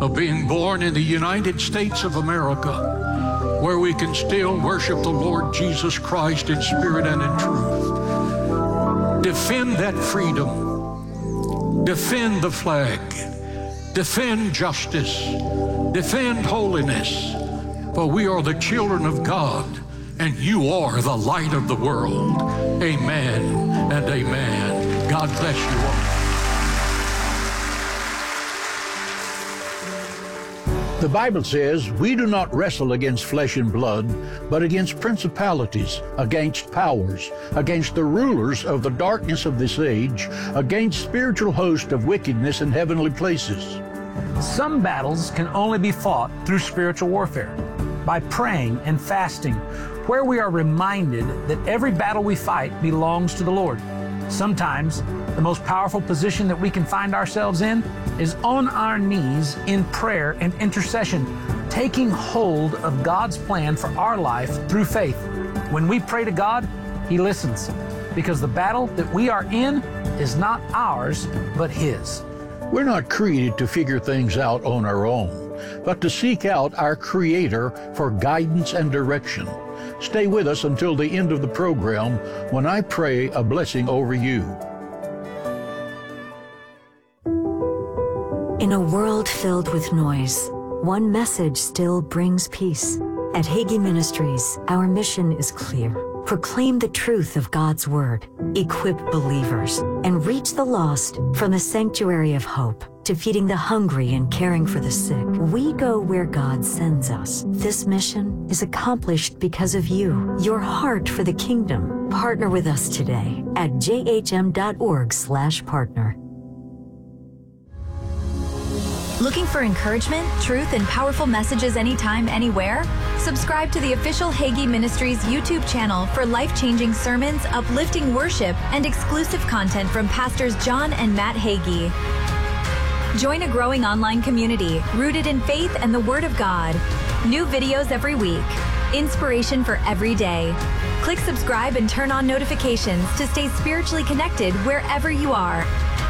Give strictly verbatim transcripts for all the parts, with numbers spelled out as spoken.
of being born in the United States of America, where we can still worship the Lord Jesus Christ in spirit and in truth. Defend that freedom. Defend the flag. Defend justice. Defend holiness. For we are the children of God, and you are the light of the world. Amen and amen. God bless you all. The Bible says we do not wrestle against flesh and blood, but against principalities, against powers, against the rulers of the darkness of this age, against spiritual hosts of wickedness in heavenly places. Some battles can only be fought through spiritual warfare, by praying and fasting, where we are reminded that every battle we fight belongs to the Lord. Sometimes the most powerful position that we can find ourselves in is on our knees in prayer and intercession, taking hold of God's plan for our life through faith. When we pray to God, He listens, because the battle that we are in is not ours, but His. We're not created to figure things out on our own, but to seek out our Creator for guidance and direction. Stay with us until the end of the program when I pray a blessing over you. In a world filled with noise, one message still brings peace. At Hagee Ministries, our mission is clear. Proclaim the truth of God's Word, equip believers, and reach the lost from the sanctuary of hope to feeding the hungry and caring for the sick. We go where God sends us. This mission is accomplished because of you, your heart for the kingdom. Partner with us today at j h m dot org slash partner. Looking for encouragement, truth, and powerful messages anytime, anywhere? Subscribe to the official Hagee Ministries YouTube channel for life-changing sermons, uplifting worship, and exclusive content from Pastors John and Matt Hagee. Join a growing online community rooted in faith and the Word of God. New videos every week. Inspiration for every day. Click subscribe and turn on notifications to stay spiritually connected wherever you are.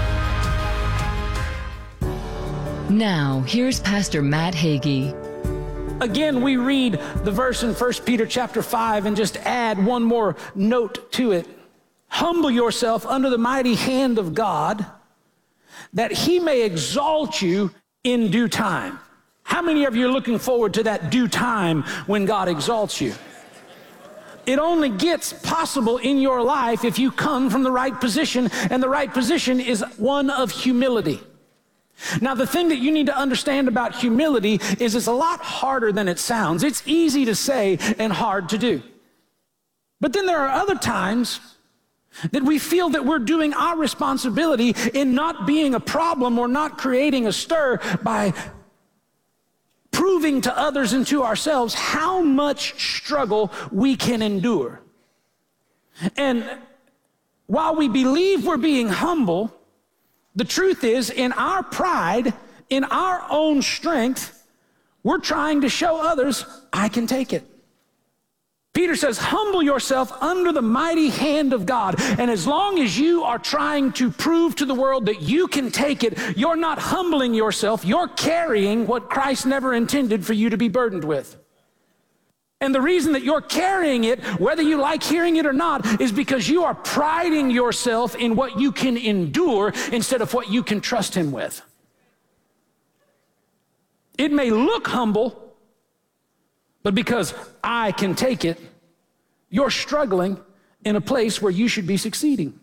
Now, here's Pastor Matt Hagee. Again, we read the verse in First Peter chapter five and just add one more note to it. Humble yourself under the mighty hand of God, that He may exalt you in due time. How many of you are looking forward to that due time when God exalts you? It only gets possible in your life if you come from the right position, and the right position is one of humility. Now, the thing that you need to understand about humility is it's a lot harder than it sounds. It's easy to say and hard to do. But then there are other times that we feel that we're doing our responsibility in not being a problem or not creating a stir by proving to others and to ourselves how much struggle we can endure. And while we believe we're being humble, the truth is, in our pride, in our own strength, we're trying to show others, I can take it. Peter says, humble yourself under the mighty hand of God. And as long as you are trying to prove to the world that you can take it, you're not humbling yourself, you're carrying what Christ never intended for you to be burdened with. And the reason that you're carrying it, whether you like hearing it or not, is because you are priding yourself in what you can endure instead of what you can trust Him with. It may look humble, but because I can take it, you're struggling in a place where you should be succeeding.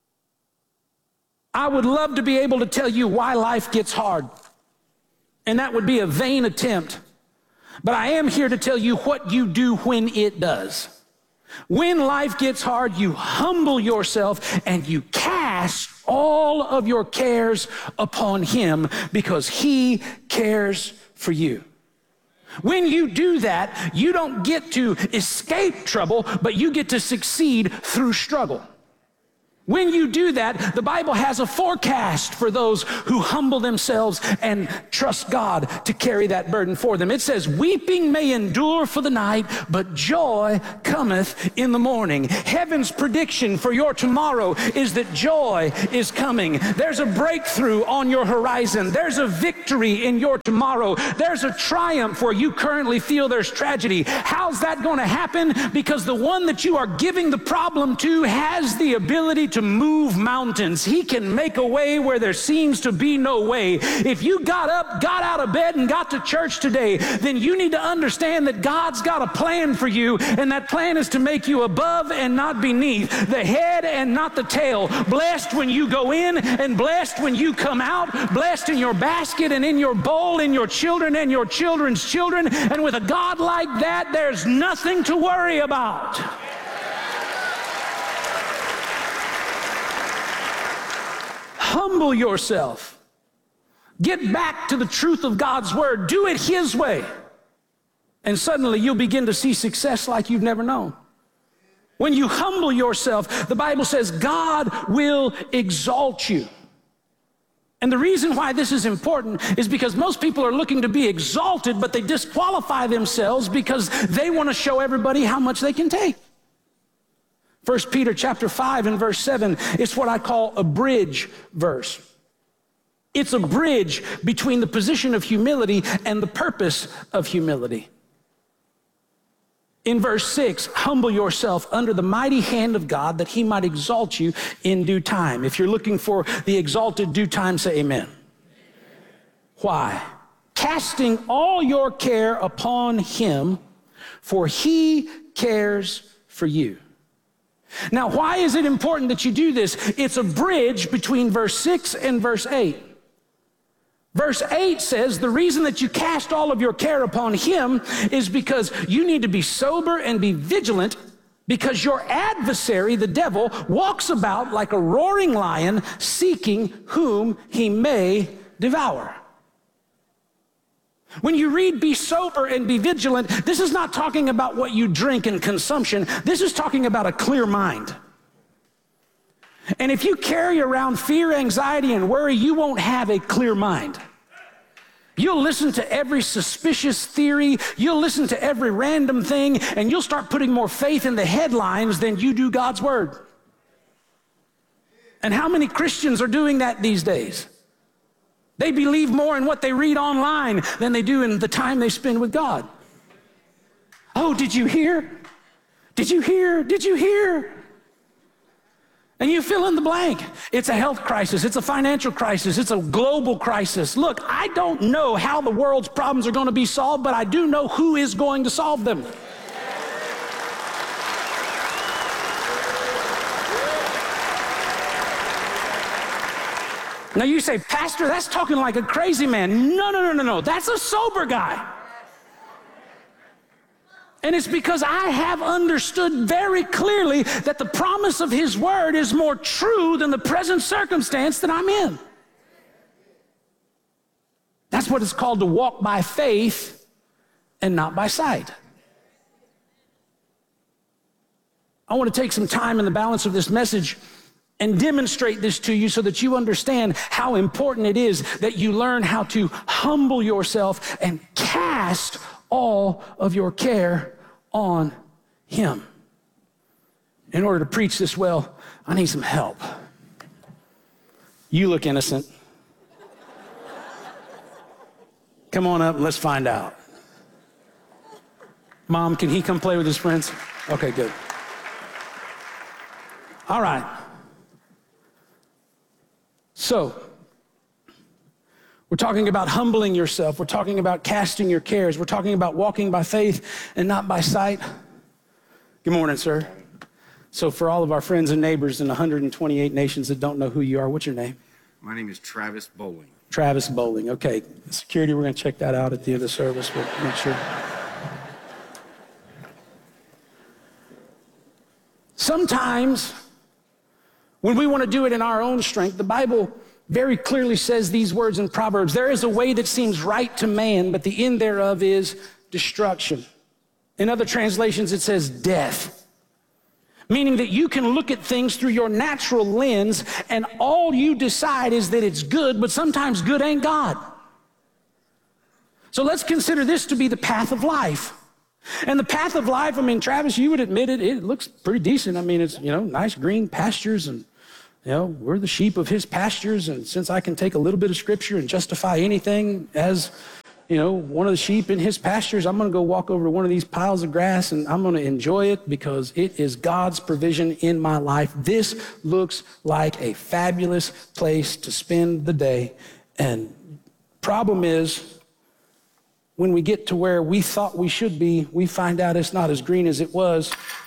I would love to be able to tell you why life gets hard, and that would be a vain attempt. But I am here to tell you what you do when it does. When life gets hard, you humble yourself and you cast all of your cares upon Him because He cares for you. When you do that, you don't get to escape trouble, but you get to succeed through struggle. When you do that, the Bible has a forecast for those who humble themselves and trust God to carry that burden for them. It says, weeping may endure for the night, but joy cometh in the morning. Heaven's prediction for your tomorrow is that joy is coming. There's a breakthrough on your horizon. There's a victory in your tomorrow. There's a triumph where you currently feel there's tragedy. How's that going to happen? Because the one that you are giving the problem to has the ability to move mountains. He can make a way where there seems to be no way. If you got up, got out of bed, and got to church today, then you need to understand that God's got a plan for you, and that plan is to make you above and not beneath, the head and not the tail, blessed when you go in and blessed when you come out, blessed in your basket and in your bowl, in your children and your children's children. And with a God like that, there's nothing to worry about. Humble yourself. Get back to the truth of God's word. Do it His way. And suddenly you'll begin to see success like you've never known. When you humble yourself, the Bible says God will exalt you. And the reason why this is important is because most people are looking to be exalted, but they disqualify themselves because they want to show everybody how much they can take. First Peter chapter five and verse seven, it's what I call a bridge verse. It's a bridge between the position of humility and the purpose of humility. In verse six, humble yourself under the mighty hand of God that He might exalt you in due time. If you're looking for the exalted due time, say amen. Amen. Why? Casting all your care upon Him, for He cares for you. Now, why is it important that you do this? It's a bridge between verse six and verse eight. Verse eight says the reason that you cast all of your care upon Him is because you need to be sober and be vigilant, because your adversary, the devil, walks about like a roaring lion seeking whom he may devour. When you read be sober and be vigilant, this is not talking about what you drink and consumption. This is talking about a clear mind. And if you carry around fear, anxiety, and worry, you won't have a clear mind. You'll listen to every suspicious theory, you'll listen to every random thing, and you'll start putting more faith in the headlines than you do God's word. And how many Christians are doing that these days? They believe more in what they read online than they do in the time they spend with God. Oh, did you hear? Did you hear? Did you hear? And you fill in the blank. It's a health crisis. It's a financial crisis. It's a global crisis. Look, I don't know how the world's problems are going to be solved, but I do know who is going to solve them. Now you say, Pastor, that's talking like a crazy man. No, no, no, no, no. That's a sober guy. And it's because I have understood very clearly that the promise of His word is more true than the present circumstance that I'm in. That's what it's called to walk by faith and not by sight. I want to take some time in the balance of this message and demonstrate this to you so that you understand how important it is that you learn how to humble yourself and cast all of your care on Him. In order to preach this well, I need some help. You look innocent. Come on up and let's find out. Mom, can he come play with his friends? Okay, good. All right. So, we're talking about humbling yourself. We're talking about casting your cares. We're talking about walking by faith and not by sight. Good morning, sir. So for all of our friends and neighbors in one hundred twenty-eight nations that don't know who you are, what's your name? My name is Travis Bowling. Travis Bowling. Okay. Security, we're going to check that out at the end of the service. We'll make sure. Sometimes, when we want to do it in our own strength, the Bible very clearly says these words in Proverbs: there is a way that seems right to man, but the end thereof is destruction. In other translations, it says death. Meaning that you can look at things through your natural lens and all you decide is that it's good, but sometimes good ain't God. So let's consider this to be the path of life. And the path of life, I mean, Travis, you would admit it, it looks pretty decent. I mean, it's, you know, nice green pastures and, you know, we're the sheep of his pastures. And since I can take a little bit of scripture and justify anything as, you know, one of the sheep in his pastures, I'm going to go walk over to one of these piles of grass and I'm going to enjoy it because it is God's provision in my life. This looks like a fabulous place to spend the day. And problem is, when we get to where we thought we should be, we find out it's not as green as it was.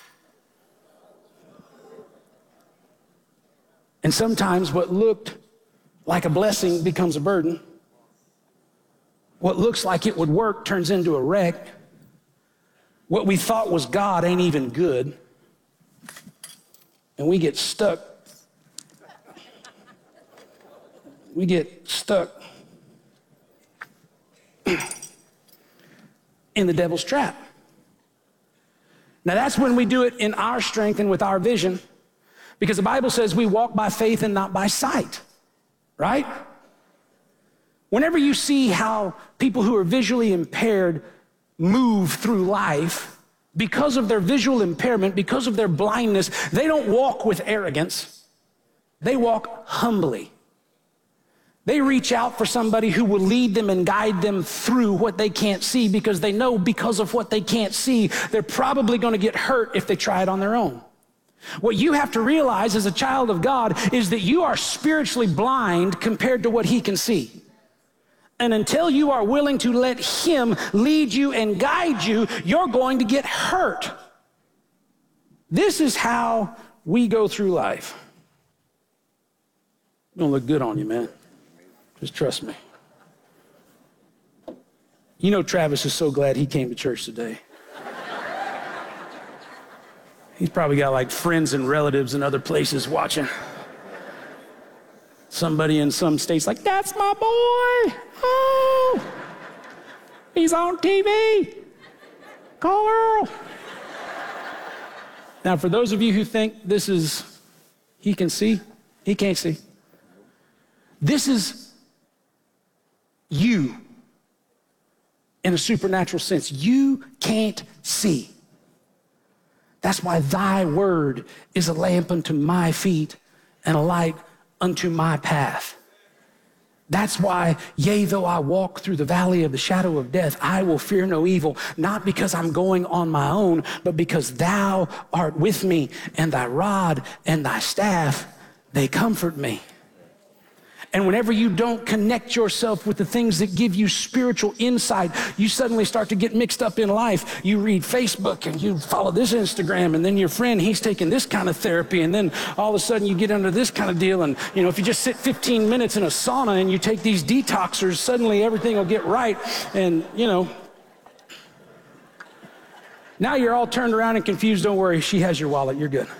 And sometimes what looked like a blessing becomes a burden. What looks like it would work turns into a wreck. What we thought was God ain't even good. And we get stuck. We get stuck in the devil's trap. Now that's when we do it in our strength and with our vision, because the Bible says we walk by faith and not by sight, right? Whenever you see how people who are visually impaired move through life, because of their visual impairment, because of their blindness, they don't walk with arrogance. They walk humbly. They reach out for somebody who will lead them and guide them through what they can't see, because they know because of what they can't see, they're probably going to get hurt if they try it on their own. What you have to realize as a child of God is that you are spiritually blind compared to what he can see. And until you are willing to let him lead you and guide you, you're going to get hurt. This is how we go through life. It's going to look good on you, man. Just trust me. You know Travis is so glad he came to church today. He's probably got like friends and relatives in other places watching. Somebody in some states like, that's my boy. Oh, he's on T V. Call Earl. Now, for those of you who think this is, he can see, he can't see. This is you in a supernatural sense. You can't see. That's why thy word is a lamp unto my feet and a light unto my path. That's why, yea, though I walk through the valley of the shadow of death, I will fear no evil, not because I'm going on my own, but because thou art with me, and thy rod and thy staff, they comfort me. And whenever you don't connect yourself with the things that give you spiritual insight, you suddenly start to get mixed up in life. You read Facebook and you follow this Instagram, and then your friend, he's taking this kind of therapy, and then all of a sudden you get under this kind of deal. And you know, if you just sit fifteen minutes in a sauna and you take these detoxers, suddenly everything will get right. And you know, now you're all turned around and confused. Don't worry, she has your wallet, you're good.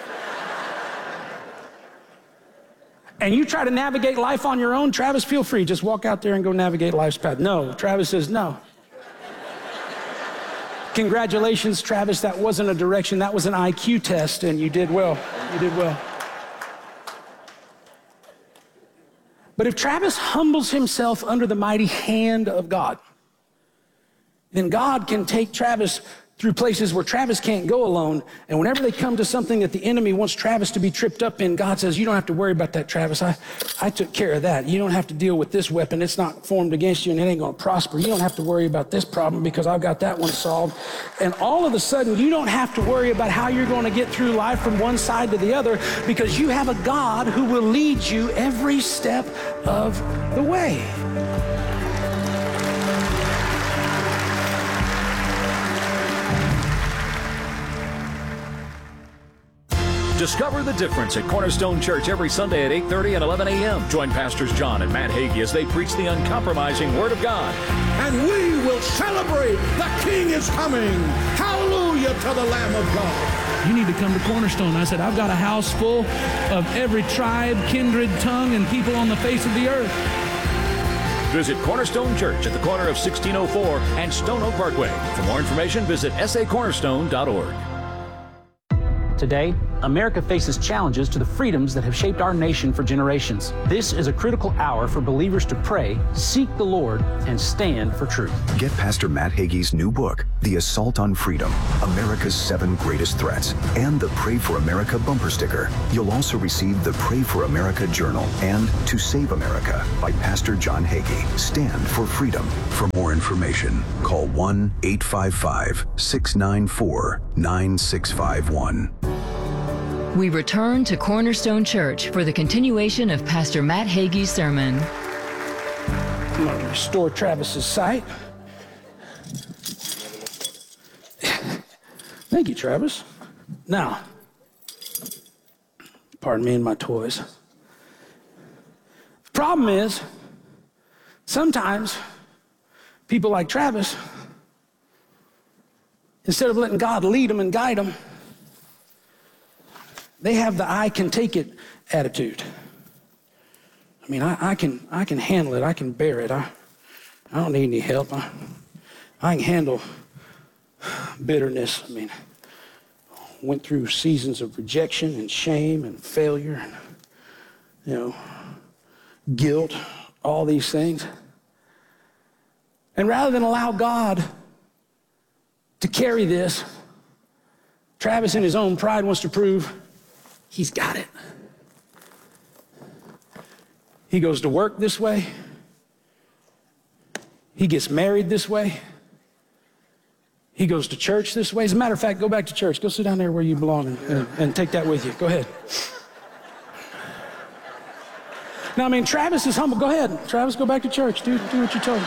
And you try to navigate life on your own, Travis, feel free. Just walk out there and go navigate life's path. No, Travis says no. Congratulations, Travis. That wasn't a direction. That was an I Q test, and you did well. You did well. But if Travis humbles himself under the mighty hand of God, then God can take Travis through places where Travis can't go alone. And whenever they come to something that the enemy wants Travis to be tripped up in, God says, you don't have to worry about that, Travis. I, I took care of that. You don't have to deal with this weapon. It's not formed against you and it ain't going to prosper. You don't have to worry about this problem because I've got that one solved. And all of a sudden, you don't have to worry about how you're going to get through life from one side to the other, because you have a God who will lead you every step of the way. Discover the difference at Cornerstone Church every Sunday at eight thirty and eleven a.m. Join Pastors John and Matt Hagee as they preach the uncompromising Word of God. And we will celebrate the King is coming. Hallelujah to the Lamb of God. You need to come to Cornerstone. I said, I've got a house full of every tribe, kindred, tongue, and people on the face of the earth. Visit Cornerstone Church at the corner of sixteen oh four and Stone Oak Parkway. For more information, visit s a cornerstone dot org. Today, America faces challenges to the freedoms that have shaped our nation for generations. This is a critical hour for believers to pray, seek the Lord, and stand for truth. Get Pastor Matt Hagee's new book, The Assault on Freedom, America's Seven Greatest Threats, and the Pray for America bumper sticker. You'll also receive the Pray for America journal and To Save America by Pastor John Hagee. Stand for freedom. For more information, call one eight five five, six nine four, nine six five one. We return to Cornerstone Church for the continuation of Pastor Matt Hagee's sermon. I'm going to restore Travis's sight. Thank you, Travis. Now, pardon me and my toys. The problem is, sometimes people like Travis, instead of letting God lead them and guide them, they have the I can take it attitude. I mean, I, I can I can handle it. I can bear it. I, I don't need any help. I, I can handle bitterness. I mean, went through seasons of rejection and shame and failure and, you know, guilt, all these things. And rather than allow God to carry this, Travis in his own pride wants to prove he's got it. He goes to work this way. He gets married this way. He goes to church this way. As a matter of fact, go back to church. Go sit down there where you belong and, and, and take that with you. Go ahead. Now, I mean, Travis is humble. Go ahead. Travis, go back to church. Do, do what you're told.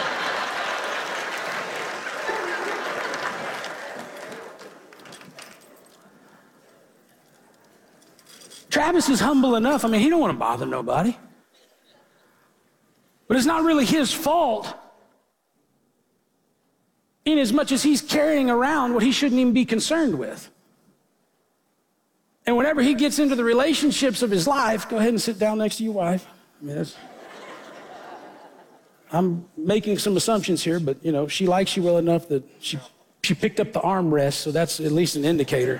Travis is humble enough. I mean, he don't want to bother nobody. But it's not really his fault in as much as he's carrying around what he shouldn't even be concerned with. And whenever he gets into the relationships of his life, go ahead and sit down next to your wife. I mean, that's, I'm making some assumptions here, but you know, she likes you well enough that she, she picked up the armrest, so that's at least an indicator.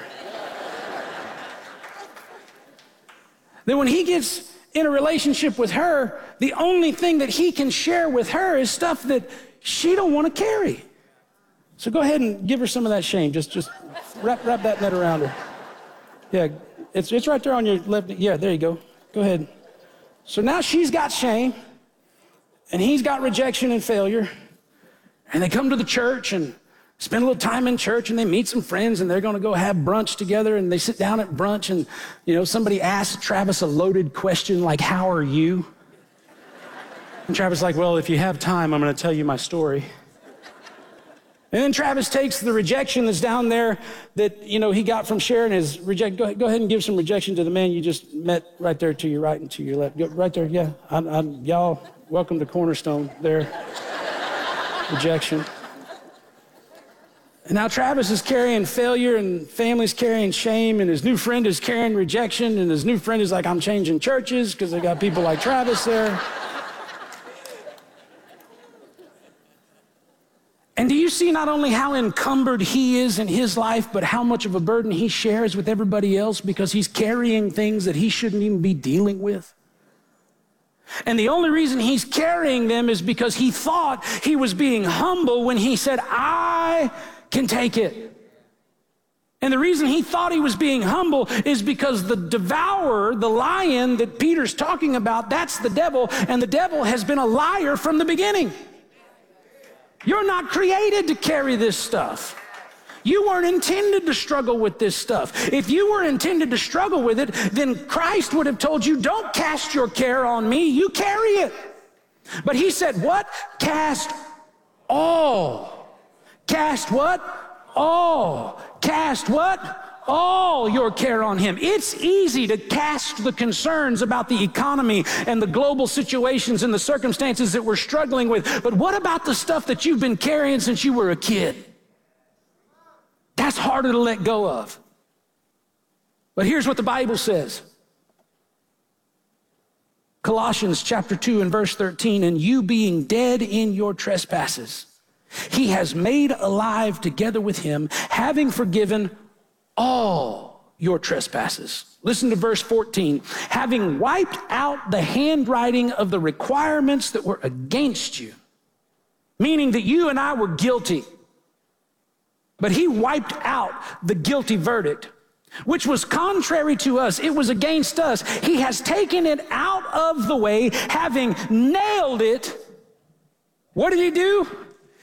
Then when he gets in a relationship with her, the only thing that he can share with her is stuff that she don't want to carry. So go ahead and give her some of that shame. Just, just wrap, wrap that net around her. Yeah, it's, it's right there on your left. Yeah, there you go. Go ahead. So now she's got shame, and he's got rejection and failure, and they come to the church and spend a little time in church, and they meet some friends, and they're going to go have brunch together, and they sit down at brunch, and, you know, somebody asks Travis a loaded question like, how are you? And Travis is like, well, if you have time, I'm going to tell you my story. And then Travis takes the rejection that's down there that, you know, he got from sharing his reject. Go, go ahead and give some rejection to the man you just met right there to your right and to your left. Go, right there, yeah. I'm, I'm, y'all, welcome to Cornerstone there. Rejection. And now Travis is carrying failure, and family's carrying shame, and his new friend is carrying rejection, and his new friend is like, I'm changing churches because they got people like Travis there. And do you see not only how encumbered he is in his life, but how much of a burden he shares with everybody else because he's carrying things that he shouldn't even be dealing with? And the only reason he's carrying them is because he thought he was being humble when he said, I can take it. And the reason he thought he was being humble is because the devourer, the lion that Peter's talking about, that's the devil, and the devil has been a liar from the beginning. You're not created to carry this stuff. You weren't intended to struggle with this stuff. If you were intended to struggle with it, then Christ would have told you, don't cast your care on me, you carry it. But he said, what? Cast all. Cast what? All. Cast what? All your care on him. It's easy to cast the concerns about the economy and the global situations and the circumstances that we're struggling with. But what about the stuff that you've been carrying since you were a kid? That's harder to let go of. But here's what the Bible says. Colossians chapter two and verse thirteen, and you being dead in your trespasses, he has made alive together with him, having forgiven all your trespasses. Listen to verse fourteen. Having wiped out the handwriting of the requirements that were against you, meaning that you and I were guilty, but he wiped out the guilty verdict, which was contrary to us. It was against us. He has taken it out of the way, having nailed it. What did he do?